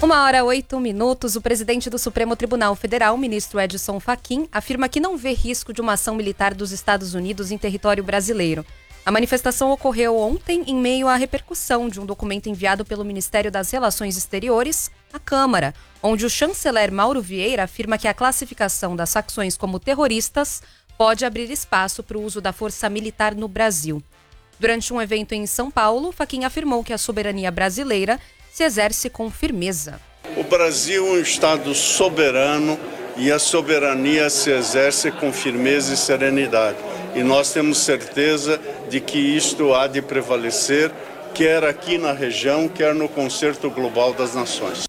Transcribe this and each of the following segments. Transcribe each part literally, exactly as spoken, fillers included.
Uma hora, oito minutos, o presidente do Supremo Tribunal Federal, ministro Edson Fachin, afirma que não vê risco de uma ação militar dos Estados Unidos em território brasileiro. A manifestação ocorreu ontem em meio à repercussão de um documento enviado pelo Ministério das Relações Exteriores à Câmara, onde o chanceler Mauro Vieira afirma que a classificação das facções como terroristas pode abrir espaço para o uso da força militar no Brasil. Durante um evento em São Paulo, Fachin afirmou que a soberania brasileira se exerce com firmeza. O Brasil é um Estado soberano e a soberania se exerce com firmeza e serenidade. E nós temos certeza de que isto há de prevalecer, quer aqui na região, quer no Concerto Global das Nações.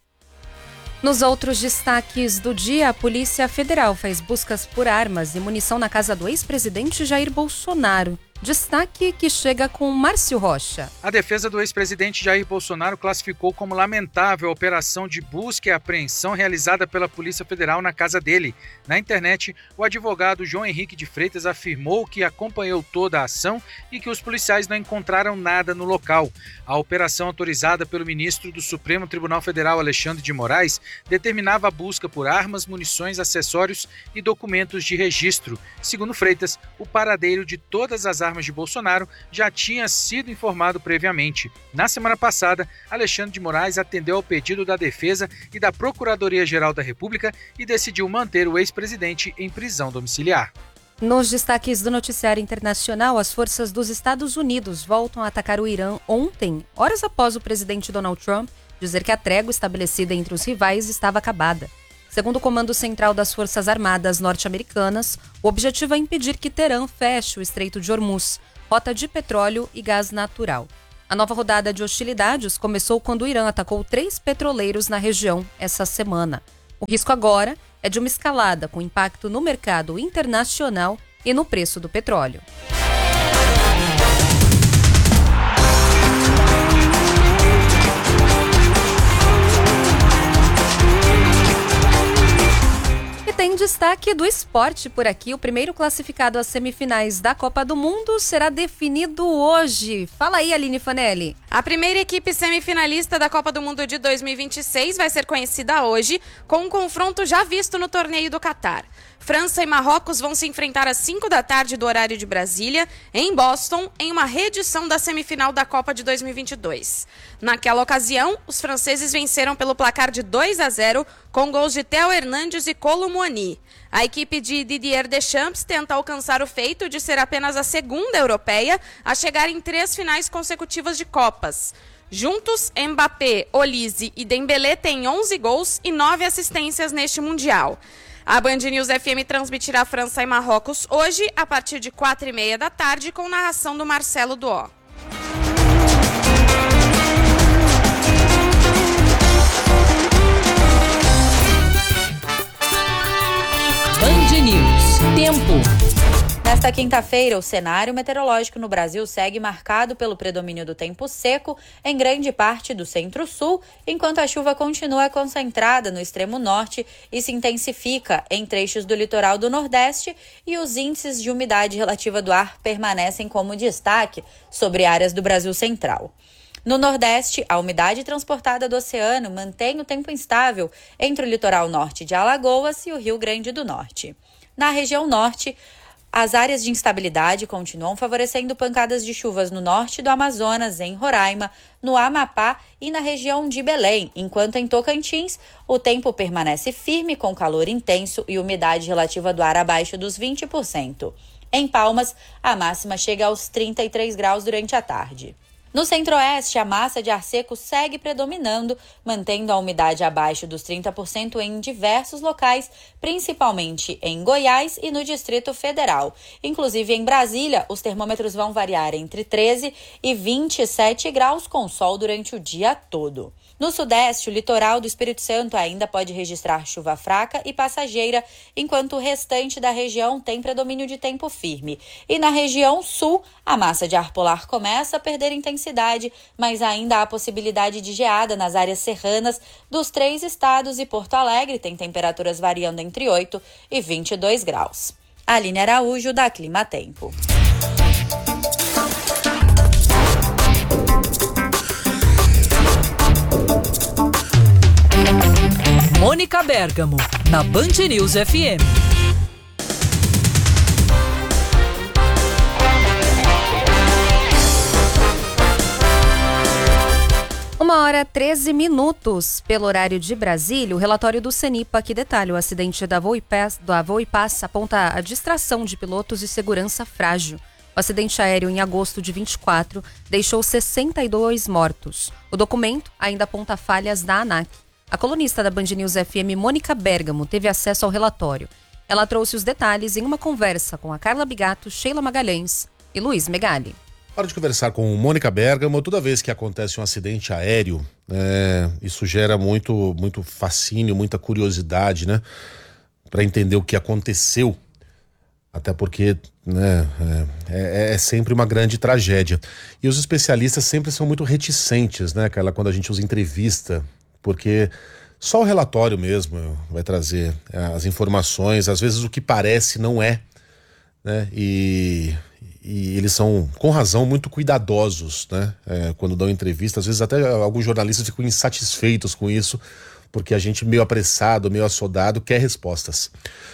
Nos outros destaques do dia, a Polícia Federal faz buscas por armas e munição na casa do ex-presidente Jair Bolsonaro. Destaque que chega com Márcio Rocha. A defesa do ex-presidente Jair Bolsonaro classificou como lamentável a operação de busca e apreensão realizada pela Polícia Federal na casa dele. Na internet, o advogado João Henrique de Freitas afirmou que acompanhou toda a ação e que os policiais não encontraram nada no local. A operação autorizada pelo ministro do Supremo Tribunal Federal, Alexandre de Moraes, determinava a busca por armas, munições, acessórios e documentos de registro. Segundo Freitas, o paradeiro de todas as armas de Bolsonaro já tinha sido informado previamente. Na semana passada, Alexandre de Moraes atendeu ao pedido da Defesa e da Procuradoria-Geral da República e decidiu manter o ex-presidente em prisão domiciliar. Nos destaques do noticiário internacional, as forças dos Estados Unidos voltam a atacar o Irã ontem, horas após o presidente Donald Trump dizer que a trégua estabelecida entre os rivais estava acabada. Segundo o Comando Central das Forças Armadas norte-americanas, o objetivo é impedir que Teherã feche o Estreito de Hormuz, rota de petróleo e gás natural. A nova rodada de hostilidades começou quando o Irã atacou três petroleiros na região essa semana. O risco agora é de uma escalada com impacto no mercado internacional e no preço do petróleo. Tem destaque do esporte por aqui. O primeiro classificado às semifinais da Copa do Mundo será definido hoje. Fala aí, Aline Fanelli. A primeira equipe semifinalista da Copa do Mundo de dois mil e vinte e seis vai ser conhecida hoje, com um confronto já visto no torneio do Catar. França e Marrocos vão se enfrentar às cinco da tarde do horário de Brasília, em Boston, em uma reedição da semifinal da Copa de dois mil e vinte e dois. Naquela ocasião, os franceses venceram pelo placar de dois a zero, com gols de Theo Hernandes e Kolo Muani. A equipe de Didier Deschamps tenta alcançar o feito de ser apenas a segunda europeia a chegar em três finais consecutivas de Copas. Juntos, Mbappé, Olise e Dembélé têm onze gols e nove assistências neste Mundial. A Band News F M transmitirá França e Marrocos hoje, a partir de quatro e meia da tarde, com narração do Marcelo Duó. Band News. Tempo. Nesta quinta-feira, o cenário meteorológico no Brasil segue marcado pelo predomínio do tempo seco em grande parte do centro-sul, enquanto a chuva continua concentrada no extremo norte e se intensifica em trechos do litoral do Nordeste, e os índices de umidade relativa do ar permanecem como destaque sobre áreas do Brasil central. No Nordeste, a umidade transportada do oceano mantém o tempo instável entre o litoral norte de Alagoas e o Rio Grande do Norte. Na região norte, as áreas de instabilidade continuam favorecendo pancadas de chuvas no norte do Amazonas, em Roraima, no Amapá e na região de Belém, enquanto em Tocantins o tempo permanece firme com calor intenso e umidade relativa do ar abaixo dos vinte por cento. Em Palmas, a máxima chega aos trinta e três graus durante a tarde. No centro-oeste, a massa de ar seco segue predominando, mantendo a umidade abaixo dos trinta por cento em diversos locais, principalmente em Goiás e no Distrito Federal. Inclusive em Brasília, os termômetros vão variar entre treze e vinte e sete graus com sol durante o dia todo. No sudeste, o litoral do Espírito Santo ainda pode registrar chuva fraca e passageira, enquanto o restante da região tem predomínio de tempo firme. E na região sul, a massa de ar polar começa a perder intensidade, mas ainda há possibilidade de geada nas áreas serranas dos três estados, e Porto Alegre tem temperaturas variando entre oito e vinte e dois graus. Aline Araújo, da Clima Tempo. Mônica Bergamo, na Band News F M. Uma hora treze minutos pelo horário de Brasília. O relatório do CENIPA que detalha o acidente da Voo e Pass, da Voo e Pass aponta a distração de pilotos e segurança frágil. O acidente aéreo em agosto de vinte e quatro deixou sessenta e dois mortos. O documento ainda aponta falhas da ANAC. A colunista da Band News F M, Mônica Bergamo, teve acesso ao relatório. Ela trouxe os detalhes em uma conversa com a Carla Bigato, Sheila Magalhães e Luiz Megali. Hora de conversar com Mônica Bergamo. Toda vez que acontece um acidente aéreo, é, isso gera muito, muito fascínio, muita curiosidade, né? Para entender o que aconteceu. Até porque, né, é, é sempre uma grande tragédia. E os especialistas sempre são muito reticentes, né, Carla, quando a gente os entrevista, porque só o relatório mesmo vai trazer as informações. Às vezes o que parece não é, né? E... E eles são, com razão, muito cuidadosos, né? É, quando dão entrevista. Às vezes até alguns jornalistas ficam insatisfeitos com isso, porque a gente meio apressado, meio assodado, quer respostas.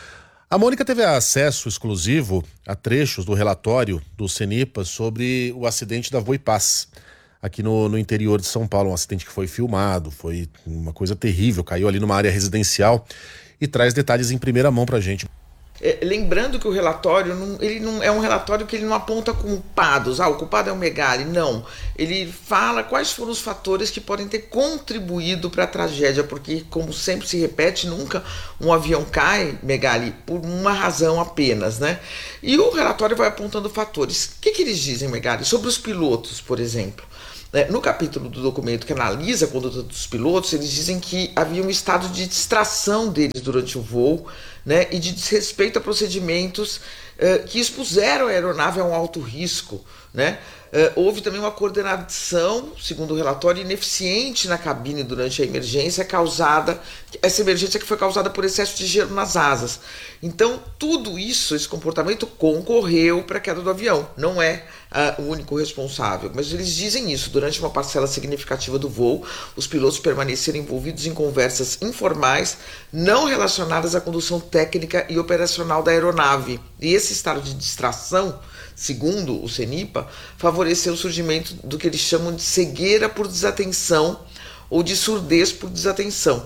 A Mônica teve acesso exclusivo a trechos do relatório do CENIPA sobre o acidente da Voo e Pass, aqui no, no interior de São Paulo. Um acidente que foi filmado, foi uma coisa terrível, caiu ali numa área residencial, e traz detalhes em primeira mão pra gente. É, lembrando que o relatório não, ele não é um relatório que ele não aponta culpados. Ah, o culpado é o Megali. Não. Ele fala quais foram os fatores que podem ter contribuído para a tragédia, porque, como sempre se repete, nunca um avião cai, Megali, por uma razão apenas, né? E o relatório vai apontando fatores. O que, que eles dizem, Megali? Sobre os pilotos, por exemplo. No capítulo do documento que analisa a conduta dos pilotos, eles dizem que havia um estado de distração deles durante o voo, né, e de desrespeito a procedimentos uh, que expuseram a aeronave a um alto risco, né? Uh, houve também uma coordenação, segundo o relatório, ineficiente na cabine durante a emergência causada, essa emergência que foi causada por excesso de gelo nas asas. Então, tudo isso, esse comportamento concorreu para a queda do avião. Não é uh, o único responsável, mas eles dizem isso. Durante uma parcela significativa do voo, os pilotos permaneceram envolvidos em conversas informais, não relacionadas à condução técnica e operacional da aeronave. E esse estado de distração, segundo o CENIPA, favoreceu o surgimento do que eles chamam de cegueira por desatenção ou de surdez por desatenção.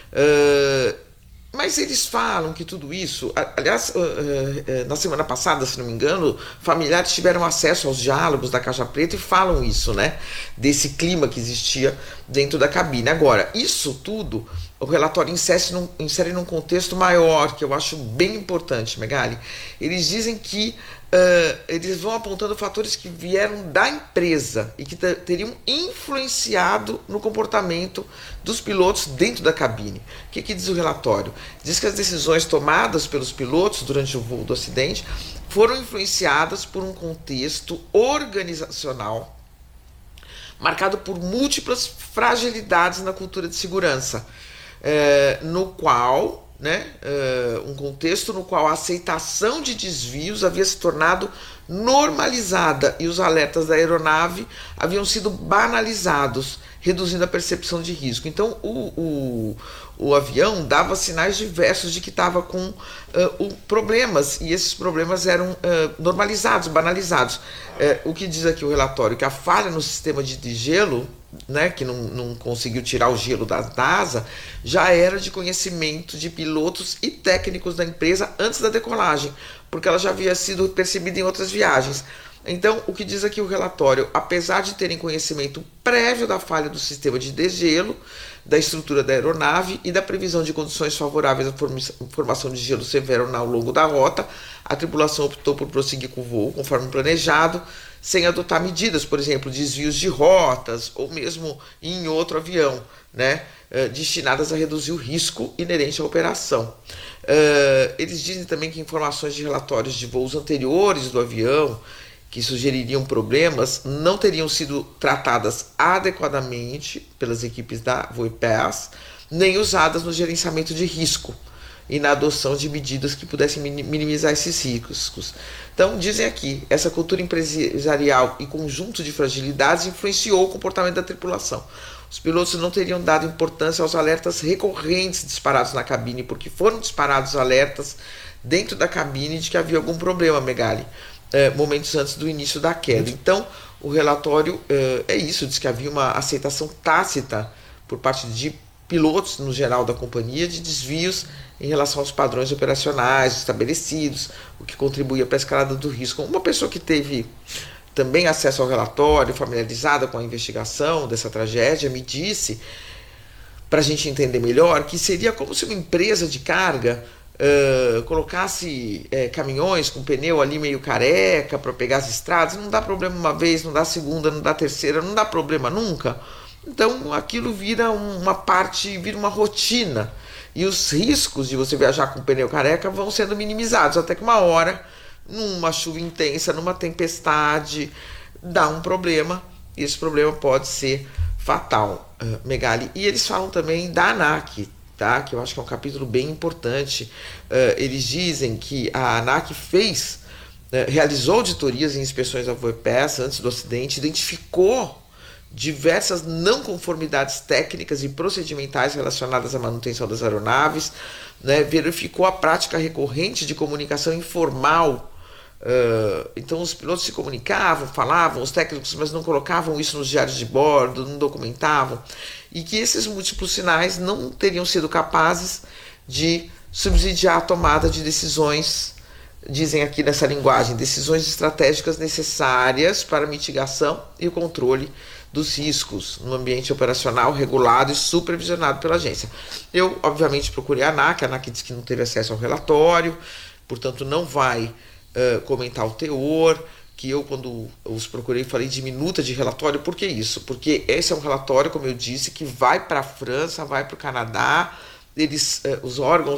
Uh, mas eles falam que tudo isso... Aliás, uh, uh, na semana passada, se não me engano, familiares tiveram acesso aos diálogos da Caixa Preta e falam isso, né? Desse clima que existia dentro da cabine. Agora, isso tudo... O relatório insere num, insere num contexto maior, que eu acho bem importante, Megali. Eles dizem que uh, eles vão apontando fatores que vieram da empresa e que teriam influenciado no comportamento dos pilotos dentro da cabine. O que, que diz o relatório? Diz que as decisões tomadas pelos pilotos durante o voo do acidente foram influenciadas por um contexto organizacional marcado por múltiplas fragilidades na cultura de segurança. É, no qual, né, é, um contexto no qual a aceitação de desvios havia se tornado normalizada e os alertas da aeronave haviam sido banalizados, reduzindo a percepção de risco. Então o, o, o avião dava sinais diversos de que estava com uh, problemas, e esses problemas eram uh, normalizados, banalizados. Uh, o que diz aqui o relatório? Que a falha no sistema de, de gelo, né, que não, não conseguiu tirar o gelo da, da asa, já era de conhecimento de pilotos e técnicos da empresa antes da decolagem, porque ela já havia sido percebida em outras viagens. Então, o que diz aqui o relatório? Apesar de terem conhecimento prévio da falha do sistema de degelo, da estrutura da aeronave e da previsão de condições favoráveis à formação de gelo severo ao longo da rota, a tripulação optou por prosseguir com o voo conforme planejado, sem adotar medidas, por exemplo, desvios de rotas ou mesmo em outro avião, né, destinadas a reduzir o risco inerente à operação. Uh, eles dizem também que informações de relatórios de voos anteriores do avião que sugeririam problemas não teriam sido tratadas adequadamente pelas equipes da Voo e Pass, nem usadas no gerenciamento de risco. e na adoção de medidas que pudessem minimizar esses riscos. Então, dizem aqui, essa cultura empresarial e conjunto de fragilidades influenciou o comportamento da tripulação. Os pilotos não teriam dado importância aos alertas recorrentes disparados na cabine, porque foram disparados alertas dentro da cabine de que havia algum problema, Megali, eh, momentos antes do início da queda. Então, o relatório eh, é isso, diz que havia uma aceitação tácita por parte de pilotos, no geral, da companhia, de desvios em relação aos padrões operacionais estabelecidos, o que contribuía para a escalada do risco. Uma pessoa que teve também acesso ao relatório, familiarizada com a investigação dessa tragédia, me disse, para a gente entender melhor, que seria como se uma empresa de carga uh, colocasse uh, caminhões com pneu ali meio careca para pegar as estradas. Não dá problema uma vez, não dá segunda, não dá terceira, não dá problema nunca. Então aquilo vira uma parte, vira uma rotina. E os riscos de você viajar com pneu careca vão sendo minimizados, até que uma hora, numa chuva intensa, numa tempestade, dá um problema, e esse problema pode ser fatal, uh, Megali. E eles falam também da ANAC, tá? Que eu acho que é um capítulo bem importante. Uh, eles dizem que a ANAC fez, uh, realizou auditorias e inspeções ao voo peça antes do acidente, identificou diversas não conformidades técnicas e procedimentais relacionadas à manutenção das aeronaves, né? Verificou a prática recorrente de comunicação informal. Uh, então os pilotos se comunicavam, falavam, os técnicos, mas não colocavam isso nos diários de bordo, não documentavam, e que esses múltiplos sinais não teriam sido capazes de subsidiar a tomada de decisões, dizem aqui nessa linguagem, decisões estratégicas necessárias para a mitigação e o controle dos riscos no ambiente operacional regulado e supervisionado pela agência. Eu, obviamente, procurei a ANAC, a ANAC disse que não teve acesso ao relatório, portanto não vai uh, comentar o teor, que eu, quando os procurei, falei de minuta de relatório. Por que isso? Porque esse é um relatório, como eu disse, que vai para a França, vai para o Canadá, eles, uh, os órgãos